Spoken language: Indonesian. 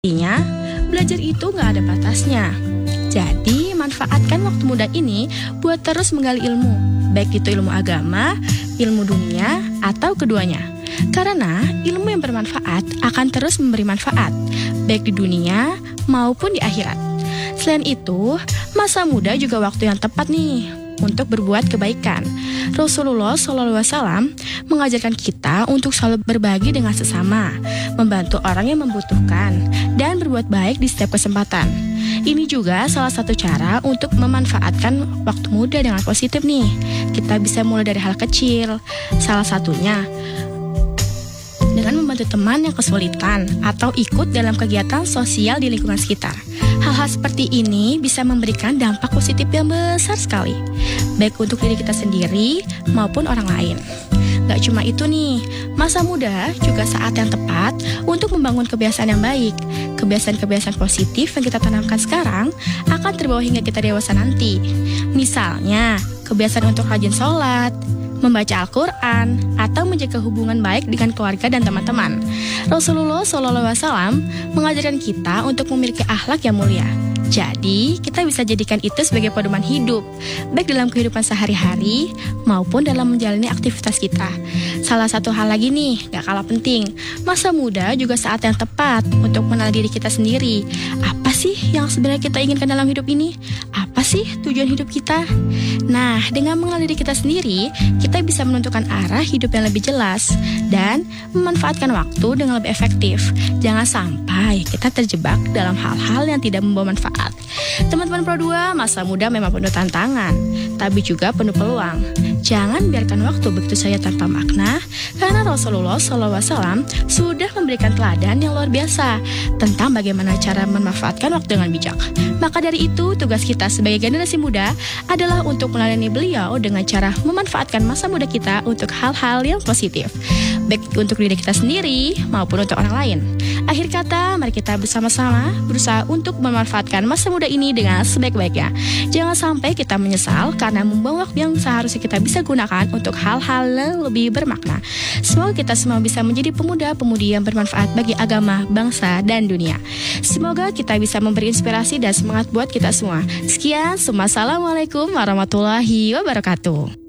Intinya, belajar itu nggak ada batasnya. Jadi, manfaatkan waktu muda ini buat terus menggali ilmu, baik itu ilmu agama, ilmu dunia, atau keduanya. Karena ilmu yang bermanfaat akan terus memberi manfaat, baik di dunia maupun di akhirat. Selain itu, masa muda juga waktu yang tepat nih untuk berbuat kebaikan. Rasulullah SAW mengajarkan kita untuk selalu berbagi dengan sesama, membantu orang yang membutuhkan, dan berbuat baik di setiap kesempatan. Ini juga salah satu cara untuk memanfaatkan waktu muda dengan positif nih. Kita bisa mulai dari hal kecil, salah satunya dengan membantu teman yang kesulitan atau ikut dalam kegiatan sosial di lingkungan sekitar. Hal-hal seperti ini bisa memberikan dampak positif yang besar sekali, baik untuk diri kita sendiri maupun orang lain. Gak cuma itu nih, masa muda juga saat yang tepat untuk membangun kebiasaan yang baik. Kebiasaan-kebiasaan positif yang kita tanamkan sekarang akan terbawa hingga kita dewasa nanti. Misalnya, kebiasaan untuk rajin sholat, membaca Al-Quran, atau menjaga hubungan baik dengan keluarga dan teman-teman. Rasulullah SAW mengajarkan kita untuk memiliki akhlak yang mulia. Jadi, kita bisa jadikan itu sebagai pedoman hidup, baik dalam kehidupan sehari-hari maupun dalam menjalani aktivitas kita. Salah satu hal lagi nih, gak kalah penting, masa muda juga saat yang tepat untuk mengenal diri kita sendiri. Apa sih yang sebenarnya kita inginkan dalam hidup ini? Apa sih tujuan hidup kita? Nah, dengan mengenal diri kita sendiri, kita bisa menentukan arah hidup yang lebih jelas dan memanfaatkan waktu dengan lebih efektif. Jangan sampai kita terjebak dalam hal-hal yang tidak membawa manfaat. Teman-teman Pro 2, masa muda memang penuh tantangan, tapi juga penuh peluang. Jangan biarkan waktu begitu saja tanpa makna, karena Rasulullah SAW sudah memberikan teladan yang luar biasa tentang bagaimana cara memanfaatkan waktu dengan bijak. Maka dari itu, tugas kita sebagai generasi muda adalah untuk melayani beliau dengan cara memanfaatkan masa muda kita untuk hal-hal yang positif, baik untuk diri kita sendiri maupun untuk orang lain. Akhir kata, mari kita bersama-sama berusaha untuk memanfaatkan masa muda ini dengan sebaik-baiknya. Jangan sampai kita menyesal karena membuang waktu yang seharusnya kita bisa gunakan untuk hal-hal yang lebih bermakna. Semoga kita semua bisa menjadi pemuda-pemudi yang bermanfaat bagi agama, bangsa, dan dunia. Semoga kita bisa memberi inspirasi dan semangat buat kita semua. Sekian, assalamualaikum warahmatullahi wabarakatuh.